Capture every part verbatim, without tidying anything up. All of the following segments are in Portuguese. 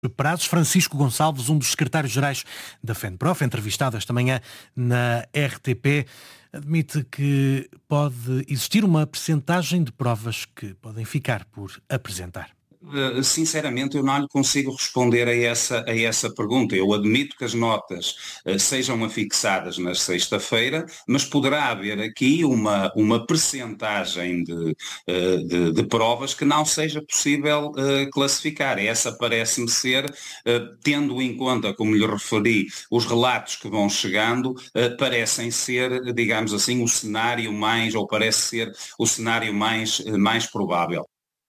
Prazos. Francisco Gonçalves, um dos secretários-gerais da FENPROF, entrevistado esta manhã na R T P, admite que pode existir uma percentagem de provas que podem ficar por apresentar. Uh, sinceramente eu não lhe consigo responder a essa, a essa pergunta. Eu admito que as notas uh, sejam afixadas na sexta-feira, mas poderá haver aqui uma, uma percentagem de, uh, de, de provas que não seja possível uh, classificar. Essa parece-me ser, uh, tendo em conta, como lhe referi, os relatos que vão chegando, uh, parecem ser, digamos assim, o cenário mais, ou parece ser o cenário mais, uh, mais provável.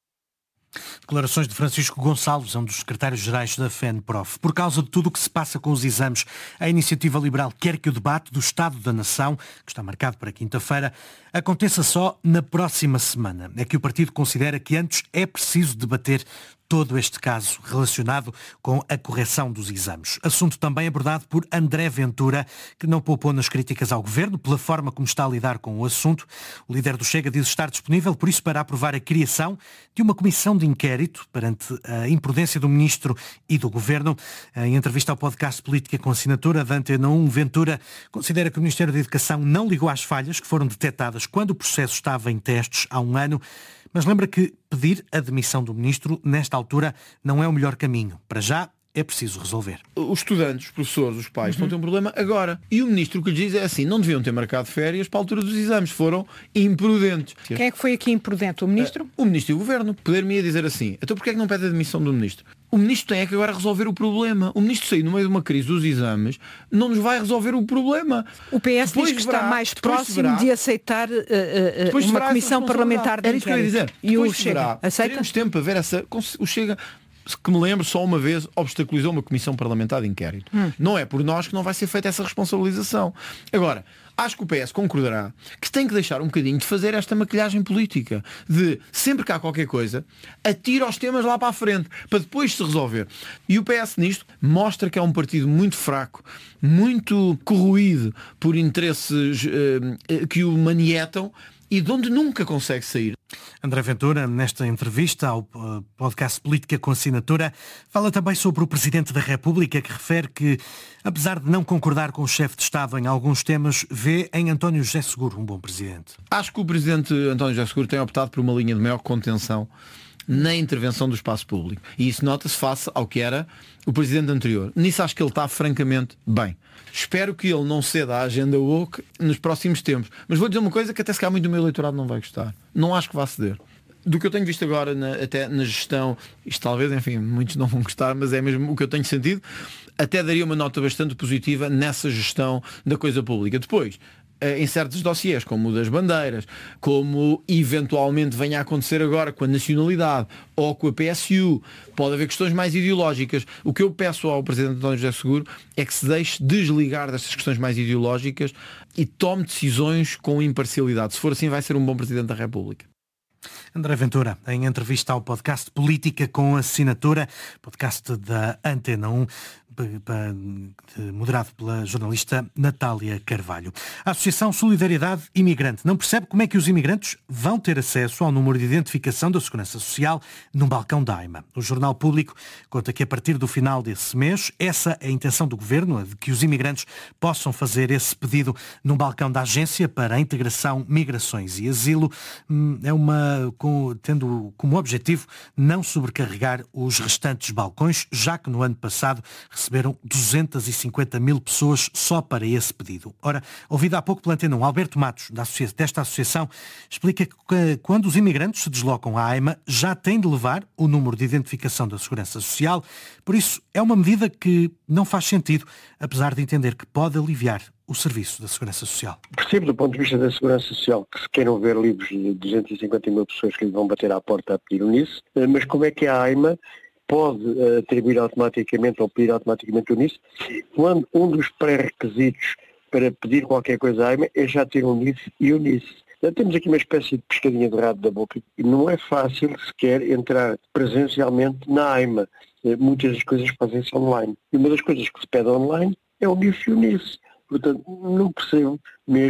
Declarações de Francisco Gonçalves, um dos secretários-gerais da FENPROF. Por causa de tudo o que se passa com os exames, a Iniciativa Liberal quer que o debate do Estado da Nação, que está marcado para quinta-feira, aconteça só na próxima semana. É que o partido considera que antes é preciso debater todo este caso relacionado com a correção dos exames. Assunto também abordado por André Ventura, que não poupou nas críticas ao governo pela forma como está a lidar com o assunto. O líder do Chega diz estar disponível, por isso, para aprovar a criação de uma comissão de inquérito perante a imprudência do ministro e do governo. Em entrevista ao podcast Política com Assinatura da Antena um, Ventura considera que o Ministério da Educação não ligou às falhas que foram detectadas quando o processo estava em testes há um ano, mas lembra que pedir a demissão do ministro, nesta altura, não é o melhor caminho. Para já, é preciso resolver. Os estudantes, os professores, os pais uhum. estão a ter um problema agora. E o ministro o que lhe diz é assim, não deviam ter marcado férias para a altura dos exames. Foram imprudentes. Quem é que foi aqui imprudente? O ministro? Uh, o ministro e o governo. Poder-me ia dizer assim, então porquê é que não pede a demissão do ministro? O ministro tem é que agora resolver o problema. O ministro sair no meio de uma crise dos exames não nos vai resolver o problema. O P S depois diz que verá, está mais próximo verá, de aceitar uh, uh, uma comissão parlamentar de Era isso que eu ia dizer. E o Chega aceita? Teremos tempo a ver essa... O Chega... que me lembro, só uma vez obstaculizou uma comissão parlamentar de inquérito. Hum. Não é por nós que não vai ser feita essa responsabilização. Agora, acho que o P S concordará que tem que deixar um bocadinho de fazer esta maquilhagem política, de sempre que há qualquer coisa, atira os temas lá para a frente, para depois se resolver. E o P S nisto mostra que é um partido muito fraco, muito corroído por interesses uh, que o manietam e de onde nunca consegue sair. André Ventura, nesta entrevista ao podcast Política com Assinatura, fala também sobre o Presidente da República, que refere que, apesar de não concordar com o chefe de Estado em alguns temas, vê em António José Seguro um bom Presidente. Acho que o Presidente António José Seguro tem optado por uma linha de maior contenção na intervenção do espaço público. E isso nota-se face ao que era o Presidente anterior. Nisso acho que ele está francamente bem. Espero que ele não ceda à agenda woke nos próximos tempos. Mas vou dizer uma coisa que até se calhar muito do meu eleitorado não vai gostar. Não acho que vá ceder. Do que eu tenho visto agora, na, até na gestão, isto talvez, enfim, muitos não vão gostar, mas é mesmo o que eu tenho sentido, até daria uma nota bastante positiva nessa gestão da coisa pública. Depois, em certos dossiês, como o das bandeiras, como eventualmente venha a acontecer agora com a nacionalidade ou com a P S U, pode haver questões mais ideológicas. O que eu peço ao Presidente António José Seguro é que se deixe desligar destas questões mais ideológicas e tome decisões com imparcialidade. Se for assim, vai ser um bom Presidente da República. André Ventura, em entrevista ao podcast Política com Assinatura, podcast da Antena um, moderado pela jornalista Natália Carvalho. A Associação Solidariedade Imigrante não percebe como é que os imigrantes vão ter acesso ao número de identificação da Segurança Social num balcão da AIMA. O Jornal Público conta que a partir do final desse mês, essa é a intenção do Governo, a de que os imigrantes possam fazer esse pedido num balcão da Agência para a Integração, Migrações e Asilo, é uma, com, tendo como objetivo não sobrecarregar os restantes balcões, já que no ano passado receberam duzentas e cinquenta mil pessoas só para esse pedido. Ora, ouvido há pouco pela Antena um, Alberto Matos, da associa- desta associação, explica que quando os imigrantes se deslocam à AIMA já têm de levar o número de identificação da Segurança Social, por isso é uma medida que não faz sentido, apesar de entender que pode aliviar o serviço da Segurança Social. Percebo do ponto de vista da Segurança Social que se queiram ver livros de duzentas e cinquenta mil pessoas que lhe vão bater à porta a pedir nisso, mas como é que a AIMA pode uh, atribuir automaticamente ou pedir automaticamente o N I S, quando um dos pré-requisitos para pedir qualquer coisa à AIMA é já ter um N I S e o N I S. Então, temos aqui uma espécie de pescadinha de rabo da boca e não é fácil sequer entrar presencialmente na AIMA. Uh, muitas das coisas fazem-se online. E uma das coisas que se pede online é o N I S e o N I S. Portanto, não percebo mesmo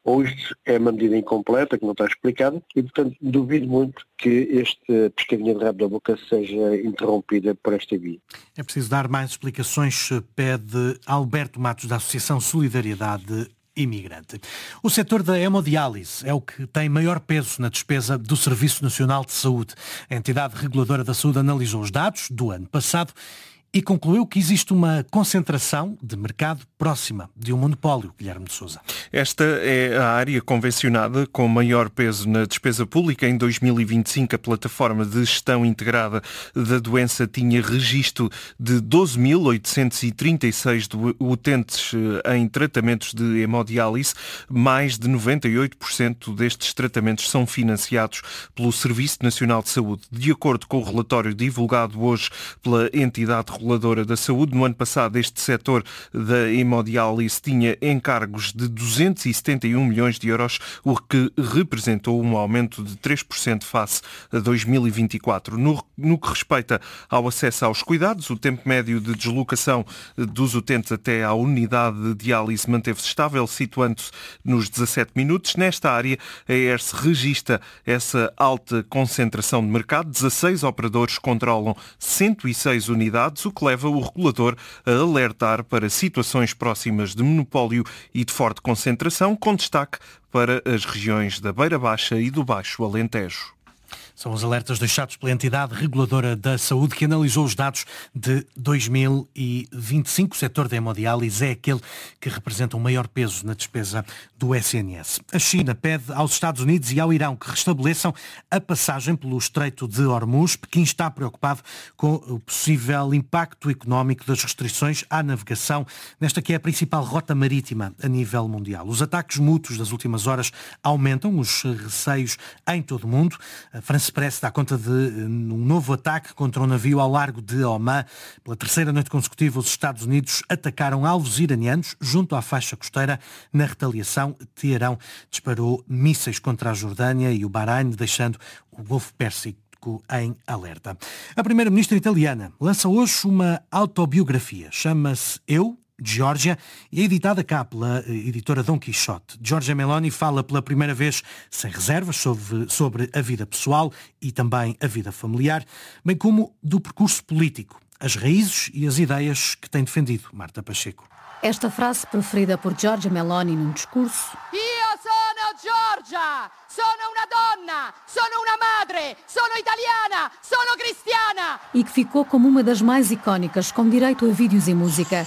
ou isto é uma medida incompleta, que não está explicada, e portanto duvido muito que esta pescadinha de rabo da boca seja interrompida por esta via. É preciso dar mais explicações, pede Alberto Matos, da Associação Solidariedade Imigrante. O setor da hemodiálise é o que tem maior peso na despesa do Serviço Nacional de Saúde. A entidade reguladora da saúde analisou os dados do ano passado e concluiu que existe uma concentração de mercado próxima de um monopólio, Guilherme de Sousa. Esta é a área convencionada com maior peso na despesa pública. Em dois mil e vinte e cinco, a plataforma de gestão integrada da doença tinha registro de doze mil oitocentos e trinta e seis utentes em tratamentos de hemodiálise. Mais de noventa e oito por cento destes tratamentos são financiados pelo Serviço Nacional de Saúde. De acordo com o relatório divulgado hoje pela entidade reguladora da saúde, no ano passado este setor da hemodiálise tinha encargos de duzentos e setenta e um milhões de euros, o que representou um aumento de três por cento face a dois mil e vinte e quatro. No, no que respeita ao acesso aos cuidados, o tempo médio de deslocação dos utentes até à unidade de diálise manteve-se estável, situando-se nos dezassete minutos. Nesta área, a E R S registra essa alta concentração de mercado. dezasseis operadores controlam cento e seis unidades, o que leva o regulador a alertar para situações próximas de monopólio e de forte concentração, com destaque para as regiões da Beira Baixa e do Baixo Alentejo. São os alertas deixados pela entidade reguladora da saúde que analisou os dados de dois mil e vinte e cinco. O setor da hemodiálise é aquele que representa o maior peso na despesa do S N S. A China pede aos Estados Unidos e ao Irão que restabeleçam a passagem pelo Estreito de Hormuz. Pequim está preocupado com o possível impacto económico das restrições à navegação nesta que é a principal rota marítima a nível mundial. Os ataques mútuos das últimas horas aumentam os receios em todo o mundo. A France Press dá conta de um novo ataque contra um navio ao largo de Omã. Pela terceira noite consecutiva, os Estados Unidos atacaram alvos iranianos junto à faixa costeira. Na retaliação, Teherão disparou mísseis contra a Jordânia e o Bahrein, deixando o Golfo Pérsico em alerta. A primeira-ministra italiana lança hoje uma autobiografia. Chama-se Eu, Georgia, e é editada cá pela editora Dom Quixote. Giorgia Meloni fala pela primeira vez sem reservas sobre, sobre a vida pessoal e também a vida familiar, bem como do percurso político, as raízes e as ideias que tem defendido. Marta Pacheco. Esta frase preferida por Giorgia Meloni num discurso: Io sono Giorgia, sono una donna, sono una madre, sono italiana, sono cristiana. E que ficou como uma das mais icónicas, com direito a vídeos e música.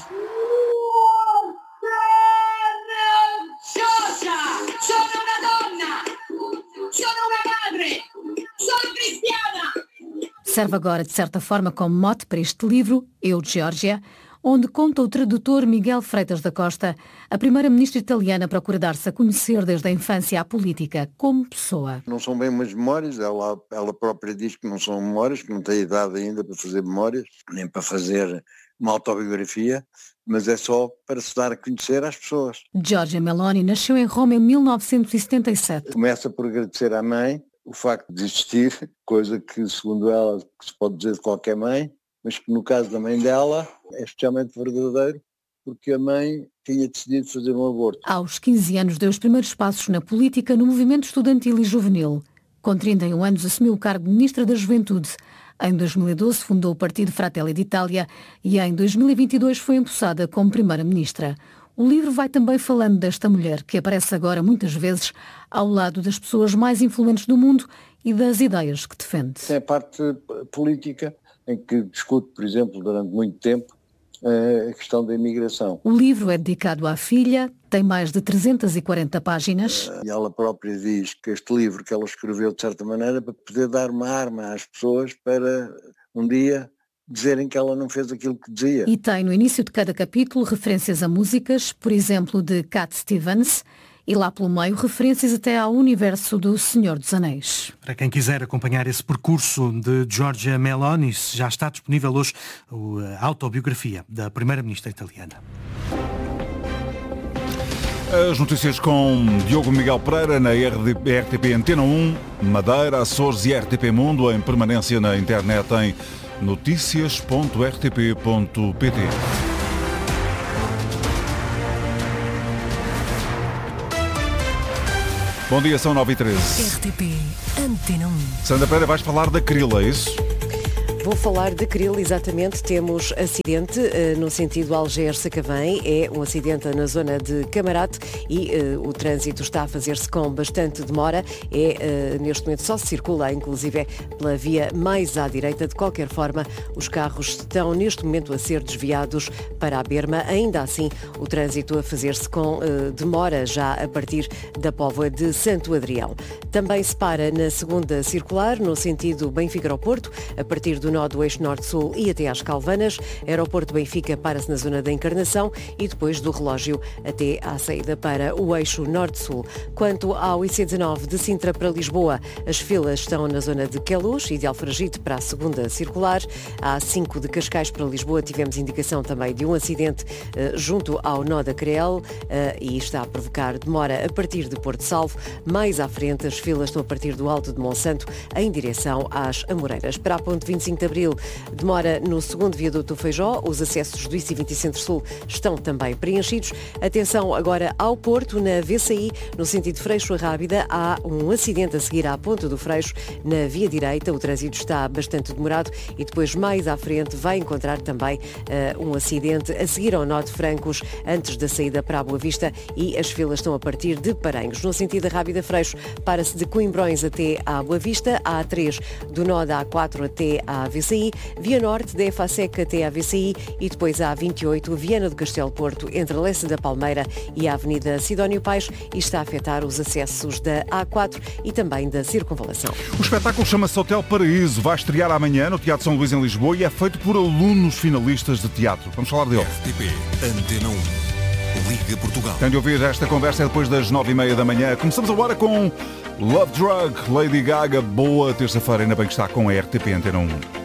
Serve agora, de certa forma, como mote para este livro, Eu, Georgia, onde conta o tradutor Miguel Freitas da Costa, a primeira-ministra italiana procura dar-se a conhecer desde a infância à política como pessoa. Não são bem umas memórias, ela, ela própria diz que não são memórias, que não tem idade ainda para fazer memórias, nem para fazer uma autobiografia, mas é só para se dar a conhecer às pessoas. Giorgia Meloni nasceu em Roma em mil novecentos e setenta e sete. Começa por agradecer à mãe o facto de existir, coisa que, segundo ela, que se pode dizer de qualquer mãe, mas que no caso da mãe dela é especialmente verdadeiro, porque a mãe tinha decidido fazer um aborto. Aos quinze anos deu os primeiros passos na política no movimento estudantil e juvenil. Com trinta e um anos assumiu o cargo de Ministra da Juventude. Em dois mil e doze fundou o Partido Fratelli d'Italia e em dois mil e vinte e dois foi empossada como Primeira-Ministra. O livro vai também falando desta mulher, que aparece agora muitas vezes ao lado das pessoas mais influentes do mundo e das ideias que defende. Tem a parte política, em que discute, por exemplo, durante muito tempo, a questão da imigração. O livro é dedicado à filha, tem mais de trezentas e quarenta páginas. E ela própria diz que este livro que ela escreveu, de certa maneira, para poder dar uma arma às pessoas para um dia dizerem que ela não fez aquilo que dizia. E tem no início de cada capítulo referências a músicas, por exemplo, de Cat Stevens, e lá pelo meio referências até ao universo do Senhor dos Anéis. Para quem quiser acompanhar esse percurso de Giorgia Meloni, já está disponível hoje a autobiografia da primeira-ministra italiana. As notícias com Diogo Miguel Pereira na R T P Antena um, Madeira, Açores e R T P Mundo, em permanência na internet em notícias ponto r t p ponto p t. Bom dia, são nove e treze. R T P Antena um. Sandra Pereira, vais falar da Crila, é isso? Vou falar de Cril, exatamente. Temos acidente uh, no sentido Algés-Sacavém. É um acidente na zona de Camarate e uh, o trânsito está a fazer-se com bastante demora. É, uh, neste momento só se circula, inclusive, pela via mais à direita. De qualquer forma, os carros estão neste momento a ser desviados para a berma. Ainda assim, o trânsito a fazer-se com uh, demora já a partir da Póvoa de Santo Adrião. Também se para na segunda circular, no sentido Benfica ao Porto, a partir do nó do eixo norte-sul e até às Calvanas. Aeroporto Benfica para-se na zona da Encarnação e depois do relógio até à saída para o eixo norte-sul. Quanto ao I C dezenove de Sintra para Lisboa, as filas estão na zona de Queluz e de Alfragide para a segunda circular. A cinco de Cascais para Lisboa tivemos indicação também de um acidente uh, junto ao nó da Creel uh, e está a provocar demora a partir de Porto Salvo. Mais à frente, as filas estão a partir do Alto de Monsanto em direção às Amoreiras. Para a ponte vinte e cinco de Abril, demora no segundo viaduto do Feijó. Os acessos do I C vinte e Centro-Sul estão também preenchidos. Atenção agora ao Porto, na V C I, no sentido Freixo-Rábida, há um acidente a seguir à Ponta do Freixo, na via direita. O trânsito está bastante demorado e depois, mais à frente, vai encontrar também uh, um acidente a seguir ao nó de Francos, antes da saída para a Boa Vista, e as filas estão a partir de Paranhos. No sentido da Rábida-Freixo, para-se de Coimbrões até à Boa Vista, a A três do nó da A quatro até à V C I, Via Norte da E F A S E C até à V C I e depois a A vinte e oito, Viana do Castelo Porto, entre a Lessa da Palmeira e a Avenida Sidónio Paes, e está a afetar os acessos da A quatro e também da Circunvalação. O espetáculo chama-se Hotel Paraíso, vai estrear amanhã no Teatro São Luís em Lisboa e é feito por alunos finalistas de teatro. Vamos falar dele. R T P Antena um, Liga Portugal. Tem de ouvir esta conversa depois das nove e meia da manhã. Começamos agora com Love Drug, Lady Gaga. Boa terça-feira, ainda bem que está com a R T P Antena um.